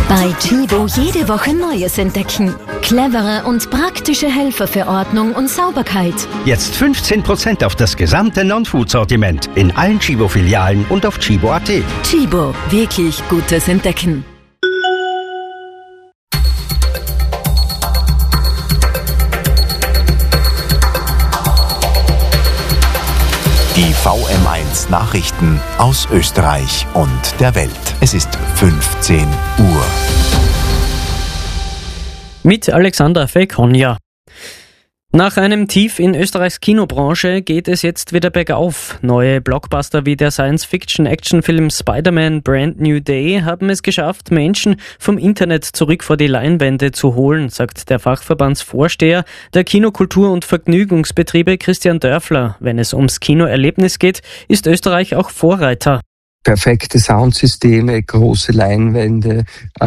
Bei Chibo jede Woche Neues entdecken. Clevere und praktische Helfer für Ordnung und Sauberkeit. Jetzt 15% auf das gesamte Non-Food-Sortiment in allen Chibo-Filialen und auf chibo.at. Chibo, wirklich gutes Entdecken. Die VM1 Nachrichten aus Österreich und der Welt. Es ist 15 Uhr. Mit Alexander Fekonja. Nach einem Tief in Österreichs Kinobranche geht es jetzt wieder bergauf. Neue Blockbuster wie der Science-Fiction-Actionfilm Spider-Man Brand New Day haben es geschafft, Menschen vom Internet zurück vor die Leinwände zu holen, sagt der Fachverbandsvorsteher der Kinokultur- und Vergnügungsbetriebe Christian Dörfler. Wenn es ums Kinoerlebnis geht, ist Österreich auch Vorreiter. Perfekte Soundsysteme, große Leinwände,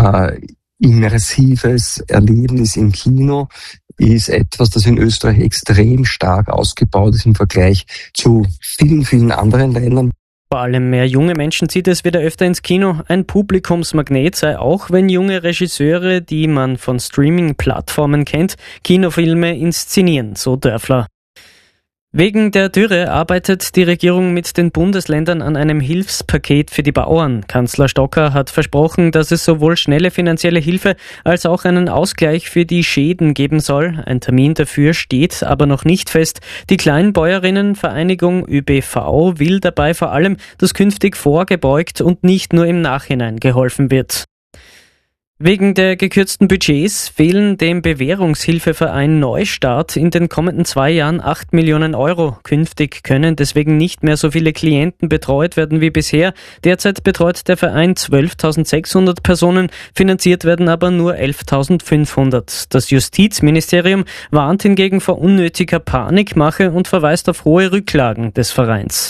immersives Erlebnis im Kino ist etwas, das in Österreich extrem stark ausgebaut ist im Vergleich zu vielen, vielen anderen Ländern. Vor allem mehr junge Menschen zieht es wieder öfter ins Kino. Ein Publikumsmagnet sei auch, wenn junge Regisseure, die man von Streaming-Plattformen kennt, Kinofilme inszenieren, so Dörfler. Wegen der Dürre arbeitet die Regierung mit den Bundesländern an einem Hilfspaket für die Bauern. Kanzler Stocker hat versprochen, dass es sowohl schnelle finanzielle Hilfe als auch einen Ausgleich für die Schäden geben soll. Ein Termin dafür steht aber noch nicht fest. Die Kleinbäuerinnenvereinigung ÖBV will dabei vor allem, dass künftig vorgebeugt und nicht nur im Nachhinein geholfen wird. Wegen der gekürzten Budgets fehlen dem Bewährungshilfeverein Neustart in den kommenden 2 Jahren 8 Millionen Euro. Künftig können deswegen nicht mehr so viele Klienten betreut werden wie bisher. Derzeit betreut der Verein 12.600 Personen, finanziert werden aber nur 11.500. Das Justizministerium warnt hingegen vor unnötiger Panikmache und verweist auf hohe Rücklagen des Vereins.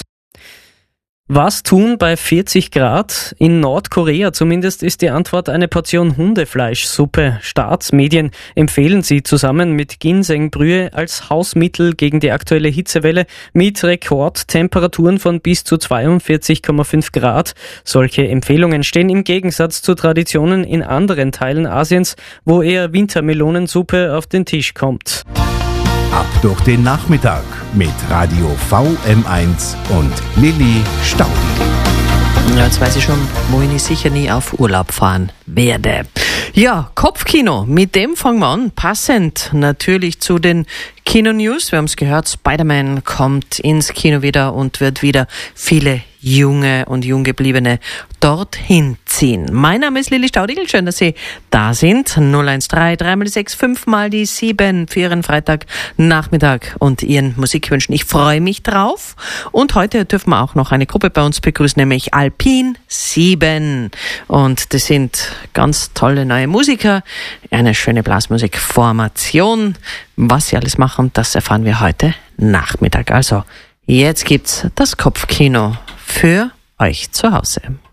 Was tun bei 40 Grad? In Nordkorea zumindest ist die Antwort eine Portion Hundefleischsuppe. Staatsmedien empfehlen sie zusammen mit Ginsengbrühe als Hausmittel gegen die aktuelle Hitzewelle mit Rekordtemperaturen von bis zu 42,5 Grad. Solche Empfehlungen stehen im Gegensatz zu Traditionen in anderen Teilen Asiens, wo eher Wintermelonensuppe auf den Tisch kommt. Ab durch den Nachmittag mit Radio VM1 und Lilly Staudigl. Ja, jetzt weiß ich schon, wohin ich sicher nie auf Urlaub fahren werde. Ja, Kopfkino, mit dem fangen wir an. Passend natürlich zu den Kino-News. Wir haben es gehört, Spider-Man kommt ins Kino wieder und wird wieder viele junge und Junggebliebene dorthin ziehen. Mein Name ist Lilly Staudigl, schön, dass Sie da sind. 013 3x6 5x7 für Ihren Freitagnachmittag und Ihren Musikwünschen. Ich freue mich drauf. Und heute dürfen wir auch noch eine Gruppe bei uns begrüßen, nämlich Alpin 7. Und das sind ganz tolle neue Musiker, eine schöne Blasmusikformation. Was sie alles machen, das erfahren wir heute Nachmittag. Also, jetzt gibt's das Kopfkino für euch zu Hause.